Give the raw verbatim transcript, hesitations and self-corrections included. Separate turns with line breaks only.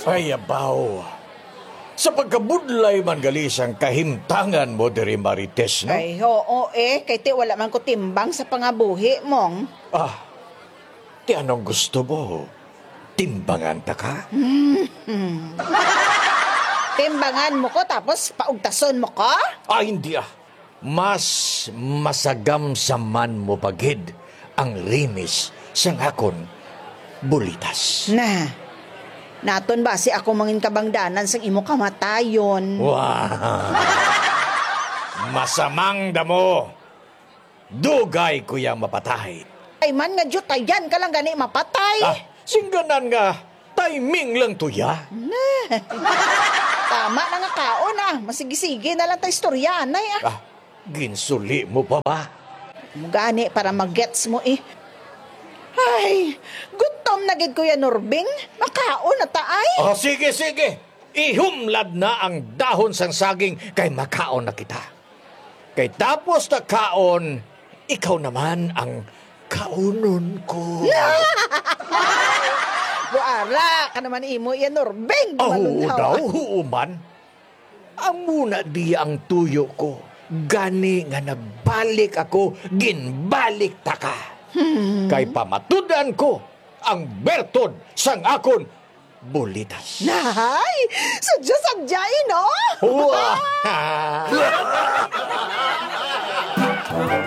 Ay, abaw. Sa pagkabudlay man galis ang kahimtangan mo diri Marites, no?
Ay, oo eh. Kay ti wala man ko timbang sa pangabuhi mong.
Ah, ti anong gusto mo? Timbangan ta ka?
Hmm. Timbangan mo ko tapos paugtason mo ko?
Ah, hindi ah. Mas masagam sa man mo pagid ang rimis sang akon bulitas.
Na, naton ba si ako mangin kabangdanan sang imo kamatayon?
Wow! Masamang damo. Dugay ko yang mapatay.
Ay man nga jutayan ka lang gani mapatay.
Ah, singganan nga, timing lang to ya.
Tama na nga kaon ah. Masigi-sige na lang ta istoryanay ah.
Ah, ginsuli mo pa ba?
Gani para mag-gets mo eh. Ay, gutom na gid Kuya Norbing. Makaon na taay.
Oh, sige, sige. Ihumlad na ang dahon sang saging kay makaon na kita. Kay tapos na kaon, ikaw naman ang kaunon ko.
Buara ka naman imo Kuya Norbing.
Oo
Malunhaw.
daw, huuman. Ang muna di ang tuyo ko. Gani nga nagbalik ako, ginbalik ta ka.
Hmm.
Kay pamatudan ko ang bertod sang akon bulitas.
Nay, sadya-sadyain no?
Wow!